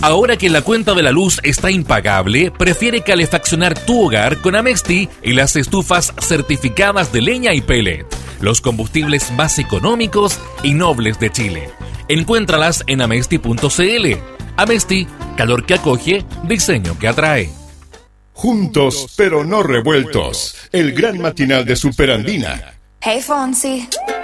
Ahora que la cuenta de la luz está impagable, prefiere calefaccionar tu hogar con Amesti y las estufas certificadas de leña y pellet, los combustibles más económicos y nobles de Chile. Encuéntralas en amesti.cl. Amesti, calor que acoge, diseño que atrae. Juntos, pero no revueltos. El gran matinal de Superandina. Hey, Fonsi.